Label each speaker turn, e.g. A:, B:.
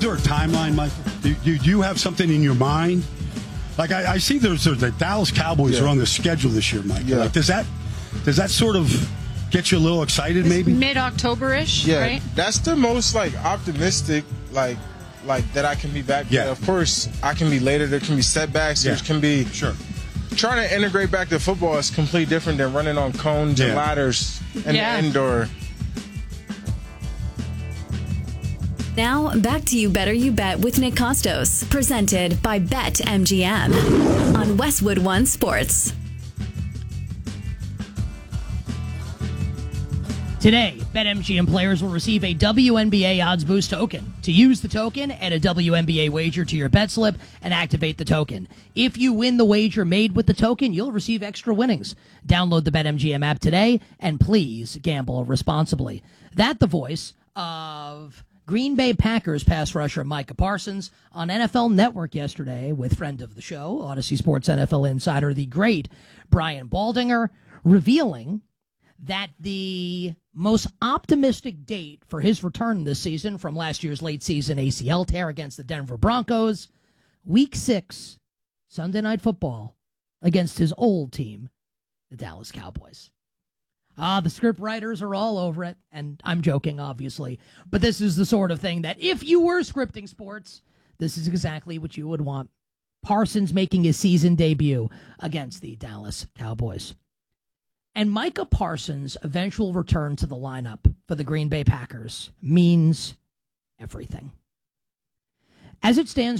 A: there a timeline, Michael? Do you have something in your mind? Like I see there's the Dallas Cowboys are on the schedule this year, Mike.
B: Yeah.
A: Like, does that sort of get you a little excited, maybe?
C: Mid-October-ish,
B: Yeah,
C: right?
B: that's the most optimistic like that I can be back.
A: Yeah.
B: Of course, I can be later. There can be setbacks.
A: Yeah.
B: There can be trying to integrate back to football is completely different than running on cones and ladders in the indoor.
D: Now, back to You Better You Bet with Nick Costos, presented by BetMGM on Westwood One Sports.
E: Today, BetMGM players will receive a WNBA odds boost token. To use the token, add a WNBA wager to your bet slip and activate the token. If you win the wager made with the token, you'll receive extra winnings. Download the BetMGM app today, and please gamble responsibly. That the voice of Green Bay Packers pass rusher Micah Parsons on NFL Network yesterday with friend of the show, Odyssey Sports NFL insider, the great Brian Baldinger, revealing that the most optimistic date for his return this season from last year's late season ACL tear against the Denver Broncos, Week 6, Sunday Night Football, against his old team, the Dallas Cowboys. The script writers are all over it, and I'm joking, obviously, but this is the sort of thing that if you were scripting sports, this is exactly what you would want. Parsons making his season debut against the Dallas Cowboys. And Micah Parsons' eventual return to the lineup for the Green Bay Packers means everything. As it stands